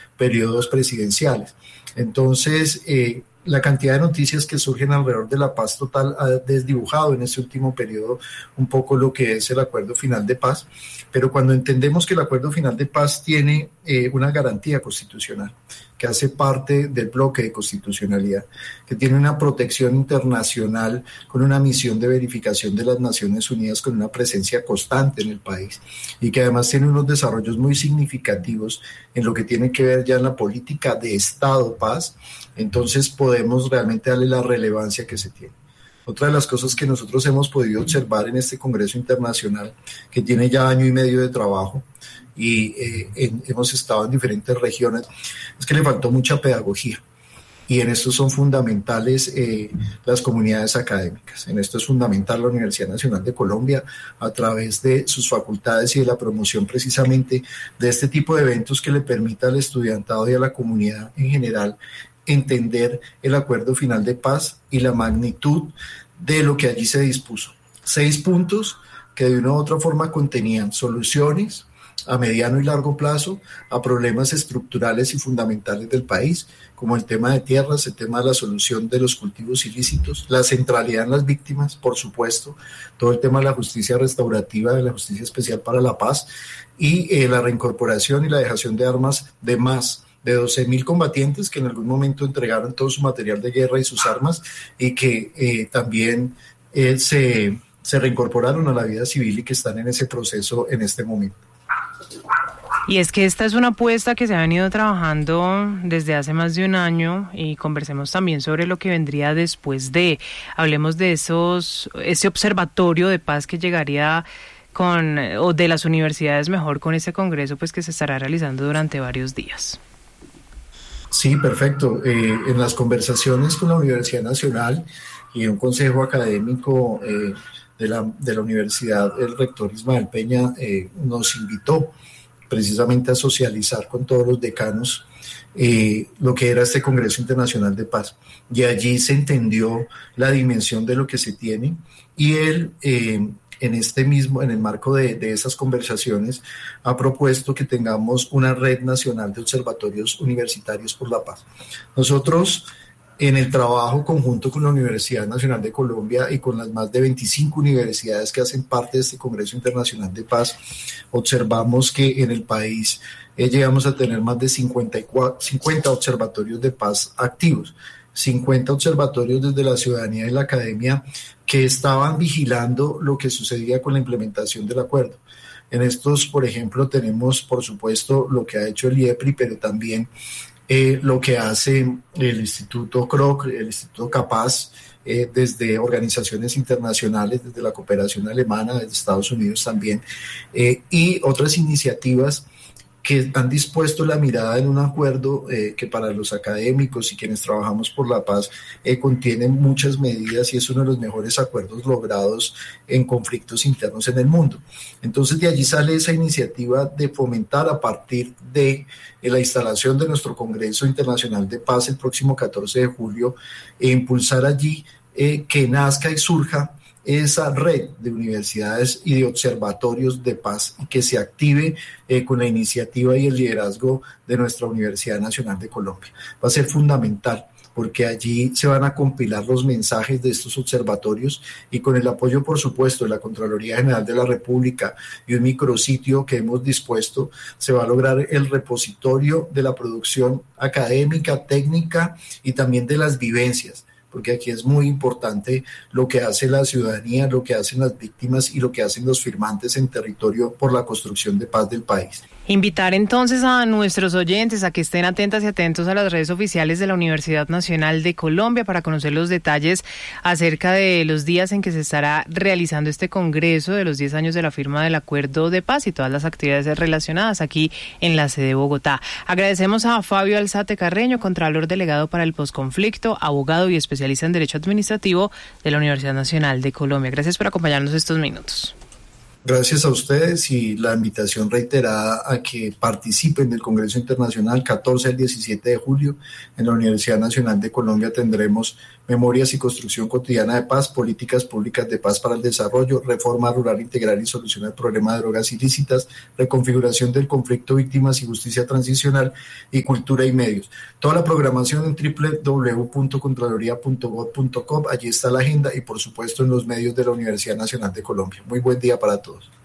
periodos presidenciales. Entonces, la cantidad de noticias que surgen alrededor de la paz total ha desdibujado en este último periodo un poco lo que es el acuerdo final de paz, pero cuando entendemos que el acuerdo final de paz tiene una garantía constitucional, que hace parte del bloque de constitucionalidad, que tiene una protección internacional con una misión de verificación de las Naciones Unidas con una presencia constante en el país y que además tiene unos desarrollos muy significativos en lo que tiene que ver ya en la política de Estado-Paz, entonces podemos realmente darle la relevancia que se tiene. Otra de las cosas que nosotros hemos podido observar en este Congreso Internacional, que tiene ya 1 año y medio de trabajo, y hemos estado en diferentes regiones, es que le faltó mucha pedagogía. Y en esto son fundamentales las comunidades académicas. En esto es fundamental la Universidad Nacional de Colombia, a través de sus facultades y de la promoción precisamente de este tipo de eventos que le permita al estudiantado y a la comunidad en general entender el acuerdo final de paz y la magnitud de lo que allí se dispuso. 6 puntos que de una u otra forma contenían soluciones a mediano y largo plazo a problemas estructurales y fundamentales del país, como el tema de tierras, el tema de la solución de los cultivos ilícitos, la centralidad en las víctimas, por supuesto, todo el tema de la justicia restaurativa, de la justicia especial para la paz y la reincorporación y la dejación de armas de más de 12,000 combatientes que en algún momento entregaron todo su material de guerra y sus armas y que también se reincorporaron a la vida civil y que están en ese proceso en este momento. Y es que esta es una apuesta que se ha venido trabajando desde hace más de 1 año y conversemos también sobre lo que vendría después de, hablemos de ese observatorio de paz que llegaría o de las universidades mejor con ese congreso pues que se estará realizando durante varios días. Sí, perfecto. En las conversaciones con la Universidad Nacional y un consejo académico de la universidad, el rector Ismael Peña nos invitó precisamente a socializar con todos los decanos lo que era este Congreso Internacional de Paz. Y allí se entendió la dimensión de lo que se tiene y él en el marco de esas conversaciones, ha propuesto que tengamos una red nacional de observatorios universitarios por la paz. Nosotros, en el trabajo conjunto con la Universidad Nacional de Colombia y con las más de 25 universidades que hacen parte de este Congreso Internacional de Paz, observamos que en el país llegamos a tener más de 50 observatorios de paz activos. 50 observatorios desde la ciudadanía y la academia que estaban vigilando lo que sucedía con la implementación del acuerdo. En estos, por ejemplo, tenemos, por supuesto, lo que ha hecho el IEPRI, pero también lo que hace el Instituto CROC, el Instituto Capaz, desde organizaciones internacionales, desde la cooperación alemana, desde Estados Unidos también, y otras iniciativas que han dispuesto la mirada en un acuerdo que para los académicos y quienes trabajamos por la paz contiene muchas medidas y es uno de los mejores acuerdos logrados en conflictos internos en el mundo. Entonces de allí sale esa iniciativa de fomentar a partir de la instalación de nuestro Congreso Internacional de Paz el próximo 14 de julio e impulsar allí que nazca y surja esa red de universidades y de observatorios de paz y que se active con la iniciativa y el liderazgo de nuestra Universidad Nacional de Colombia. Va a ser fundamental porque allí se van a compilar los mensajes de estos observatorios y con el apoyo, por supuesto, de la Contraloría General de la República y un micrositio que hemos dispuesto, se va a lograr el repositorio de la producción académica, técnica y también de las vivencias, porque aquí es muy importante lo que hace la ciudadanía, lo que hacen las víctimas y lo que hacen los firmantes en territorio por la construcción de paz del país. Invitar entonces a nuestros oyentes a que estén atentas y atentos a las redes oficiales de la Universidad Nacional de Colombia para conocer los detalles acerca de los días en que se estará realizando este congreso de los 10 años de la firma del Acuerdo de Paz y todas las actividades relacionadas aquí en la sede de Bogotá. Agradecemos a Fabio Alzate Carreño, Contralor Delegado para el Posconflicto, abogado y especialista en Derecho Administrativo de la Universidad Nacional de Colombia. Gracias por acompañarnos estos minutos. Gracias a ustedes y la invitación reiterada a que participen del Congreso Internacional 14 al 17 de julio. En la Universidad Nacional de Colombia tendremos Memorias y Construcción Cotidiana de Paz, Políticas Públicas de Paz para el Desarrollo, Reforma Rural Integral y Solución al Problema de Drogas Ilícitas, Reconfiguración del Conflicto, Víctimas y Justicia Transicional y Cultura y Medios. Toda la programación en www.contraloría.gov.co. Allí está la agenda y por supuesto en los medios de la Universidad Nacional de Colombia. Muy buen día para todos.